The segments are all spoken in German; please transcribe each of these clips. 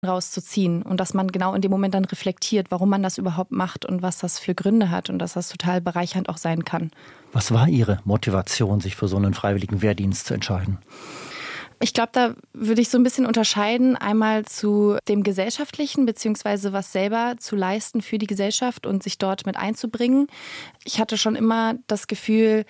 rauszuziehen und dass man genau in dem Moment dann reflektiert, warum man das überhaupt macht und was das für Gründe hat und dass das total bereichernd auch sein kann. Was war Ihre Motivation, sich für so einen freiwilligen Wehrdienst zu entscheiden? Ich glaube, da würde ich so ein bisschen unterscheiden, einmal zu dem Gesellschaftlichen, beziehungsweise was selber zu leisten für die Gesellschaft und sich dort mit einzubringen. Ich hatte schon immer das Gefühl,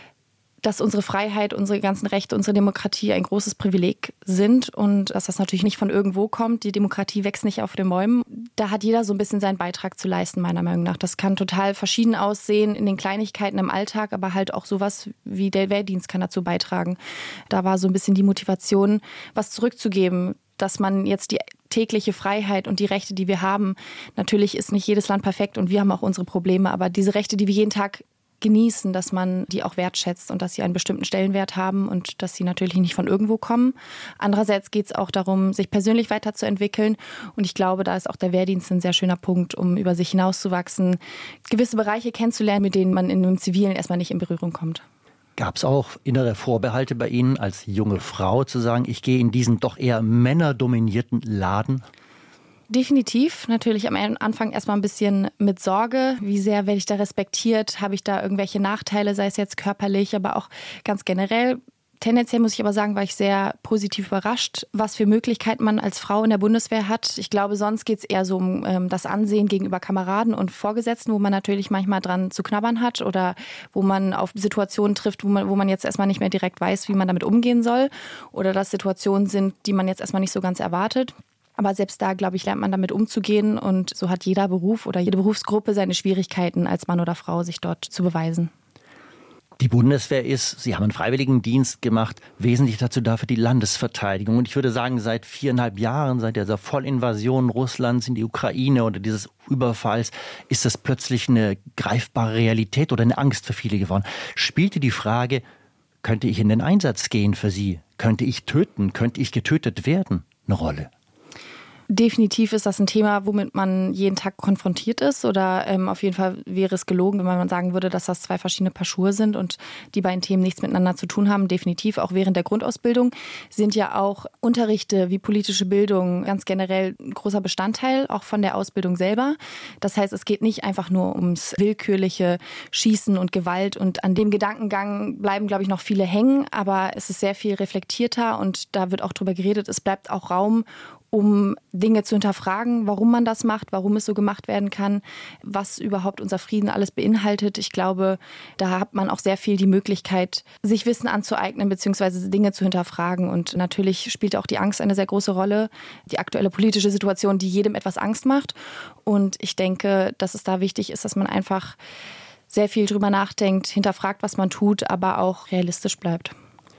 dass unsere Freiheit, unsere ganzen Rechte, unsere Demokratie ein großes Privileg sind und dass das natürlich nicht von irgendwo kommt. Die Demokratie wächst nicht auf den Bäumen. Da hat jeder so ein bisschen seinen Beitrag zu leisten, meiner Meinung nach. Das kann total verschieden aussehen in den Kleinigkeiten im Alltag, aber halt auch sowas wie der Wehrdienst kann dazu beitragen. Da war so ein bisschen die Motivation, was zurückzugeben, dass man jetzt die tägliche Freiheit und die Rechte, die wir haben, natürlich ist nicht jedes Land perfekt und wir haben auch unsere Probleme, aber diese Rechte, die wir jeden Tag genießen, dass man die auch wertschätzt und dass sie einen bestimmten Stellenwert haben und dass sie natürlich nicht von irgendwo kommen. Andererseits geht es auch darum, sich persönlich weiterzuentwickeln und ich glaube, da ist auch der Wehrdienst ein sehr schöner Punkt, um über sich hinauszuwachsen, gewisse Bereiche kennenzulernen, mit denen man in einem Zivilen erstmal nicht in Berührung kommt. Gab es auch innere Vorbehalte bei Ihnen als junge Frau zu sagen, ich gehe in diesen doch eher männerdominierten Laden? Definitiv. Natürlich am Anfang erstmal ein bisschen mit Sorge. Wie sehr werde ich da respektiert? Habe ich da irgendwelche Nachteile, sei es jetzt körperlich, aber auch ganz generell? Tendenziell muss ich aber sagen, war ich sehr positiv überrascht, was für Möglichkeiten man als Frau in der Bundeswehr hat. Ich glaube, sonst geht es eher so um das Ansehen gegenüber Kameraden und Vorgesetzten, wo man natürlich manchmal dran zu knabbern hat oder wo man auf Situationen trifft, wo man jetzt erstmal nicht mehr direkt weiß, wie man damit umgehen soll oder dass Situationen sind, die man jetzt erstmal nicht so ganz erwartet. Aber selbst da, glaube ich, lernt man damit umzugehen und so hat jeder Beruf oder jede Berufsgruppe seine Schwierigkeiten als Mann oder Frau, sich dort zu beweisen. Die Bundeswehr ist, Sie haben einen Freiwilligendienst gemacht, wesentlich dazu da für die Landesverteidigung. Und ich würde sagen, seit 4,5 Jahren, seit dieser Vollinvasion Russlands in die Ukraine oder dieses Überfalls, ist das plötzlich eine greifbare Realität oder eine Angst für viele geworden. Spielte die Frage, könnte ich in den Einsatz gehen für Sie? Könnte ich töten? Könnte ich getötet werden? Eine Rolle? Definitiv ist das ein Thema, womit man jeden Tag konfrontiert ist oder auf jeden Fall wäre es gelogen, wenn man sagen würde, dass das 2 verschiedene Paar Schuhe sind und die beiden Themen nichts miteinander zu tun haben. Definitiv auch während der Grundausbildung sind ja auch Unterrichte wie politische Bildung ganz generell ein großer Bestandteil, auch von der Ausbildung selber. Das heißt, es geht nicht einfach nur ums willkürliche Schießen und Gewalt und an dem Gedankengang bleiben, glaube ich, noch viele hängen, aber es ist sehr viel reflektierter und da wird auch drüber geredet. Es bleibt auch Raum, um Dinge zu hinterfragen, warum man das macht, warum es so gemacht werden kann, was überhaupt unser Frieden alles beinhaltet. Ich glaube, da hat man auch sehr viel die Möglichkeit, sich Wissen anzueignen bzw. Dinge zu hinterfragen. Und natürlich spielt auch die Angst eine sehr große Rolle. Die aktuelle politische Situation, die jedem etwas Angst macht. Und ich denke, dass es da wichtig ist, dass man einfach sehr viel drüber nachdenkt, hinterfragt, was man tut, aber auch realistisch bleibt.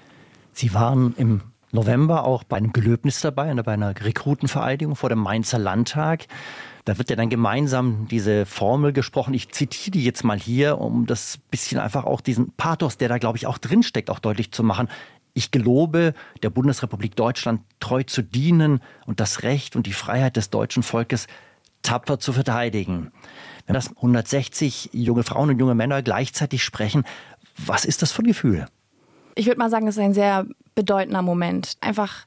Sie waren im November auch bei einem Gelöbnis dabei, bei einer Rekrutenvereidigung vor dem Mainzer Landtag. Da wird ja dann gemeinsam diese Formel gesprochen. Ich zitiere die jetzt mal hier, um das bisschen einfach auch diesen Pathos, der da, glaube ich, auch drinsteckt, auch deutlich zu machen. Ich gelobe, der Bundesrepublik Deutschland treu zu dienen und das Recht und die Freiheit des deutschen Volkes tapfer zu verteidigen. Wenn das 160 junge Frauen und junge Männer gleichzeitig sprechen, was ist das für ein Gefühl? Ich würde mal sagen, es ist ein sehr bedeutender Moment. Einfach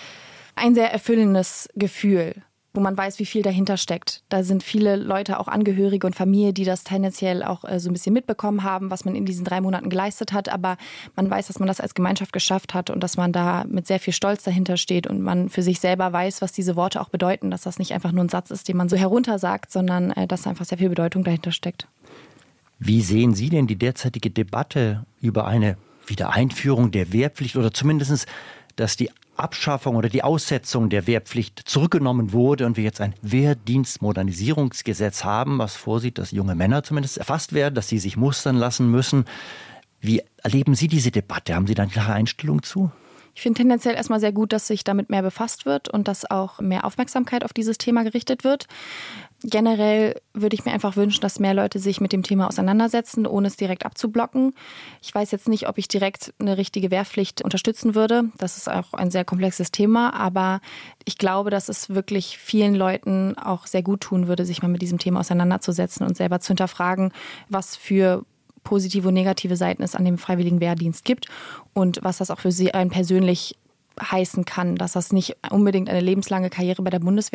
ein sehr erfüllendes Gefühl, wo man weiß, wie viel dahinter steckt. Da sind viele Leute, auch Angehörige und Familie, die das tendenziell auch so ein bisschen mitbekommen haben, was man in diesen 3 Monaten geleistet hat. Aber man weiß, dass man das als Gemeinschaft geschafft hat und dass man da mit sehr viel Stolz dahinter steht und man für sich selber weiß, was diese Worte auch bedeuten, dass das nicht einfach nur ein Satz ist, den man so heruntersagt, sondern dass einfach sehr viel Bedeutung dahinter steckt. Wie sehen Sie denn die derzeitige Debatte über eine Wiedereinführung der Wehrpflicht oder zumindest, dass die Abschaffung oder die Aussetzung der Wehrpflicht zurückgenommen wurde und wir jetzt ein Wehrdienstmodernisierungsgesetz haben, was vorsieht, dass junge Männer zumindest erfasst werden, dass sie sich mustern lassen müssen. Wie erleben Sie diese Debatte? Haben Sie da eine klare Einstellung zu? Ich finde tendenziell erstmal sehr gut, dass sich damit mehr befasst wird und dass auch mehr Aufmerksamkeit auf dieses Thema gerichtet wird. Generell würde ich mir einfach wünschen, dass mehr Leute sich mit dem Thema auseinandersetzen, ohne es direkt abzublocken. Ich weiß jetzt nicht, ob ich direkt eine richtige Wehrpflicht unterstützen würde. Das ist auch ein sehr komplexes Thema, aber ich glaube, dass es wirklich vielen Leuten auch sehr gut tun würde, sich mal mit diesem Thema auseinanderzusetzen und selber zu hinterfragen, was für positive und negative Seiten es an dem freiwilligen Wehrdienst gibt und was das auch für sie einen persönlich heißen kann, dass das nicht unbedingt eine lebenslange Karriere bei der Bundeswehr